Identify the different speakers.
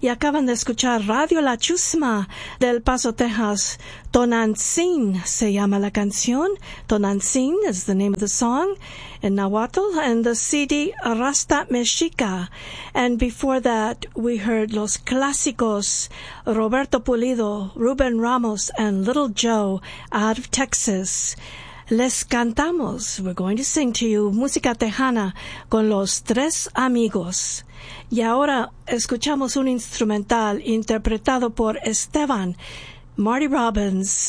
Speaker 1: Y acaban de escuchar Radio La Chusma del Paso, Texas. Tonantzin se llama la canción. Tonantzin is the name of the song in Nahuatl, and the CD Rasta Mexica. And before that, we heard Los Clásicos, Roberto Pulido, Ruben Ramos, and Little Joe out of Texas. Les cantamos. We're going to sing to you música tejana con Los Tres Amigos. Y ahora escuchamos un instrumental interpretado por Esteban Marty Robbins.